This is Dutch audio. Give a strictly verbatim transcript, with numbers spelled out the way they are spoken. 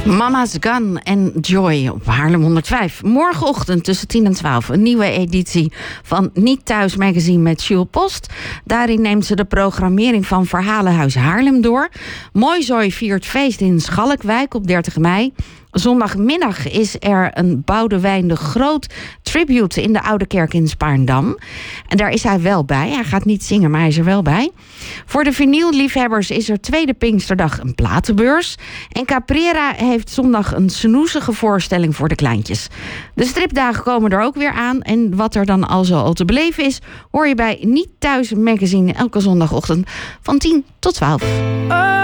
Mama's Gun en Joy op Haarlem honderdvijf. Morgenochtend tussen tien en twaalf een nieuwe editie van Niet Thuis magazine met Jules Post. Daarin neemt ze de programmering van Verhalenhuis Haarlem door. Mooizooi viert feest in Schalkwijk op dertig mei. Zondagmiddag is er een Boudewijn de Groot tribute in de Oude Kerk in Spaarndam. En daar is hij wel bij. Hij gaat niet zingen, maar hij is er wel bij. Voor de vinylliefhebbers is er tweede Pinksterdag een platenbeurs. En Caprera heeft zondag een snoezige voorstelling voor de kleintjes. De stripdagen komen er ook weer aan. En wat er dan al zo al te beleven is, hoor je bij Niet Thuis magazine elke zondagochtend van tien tot twaalf.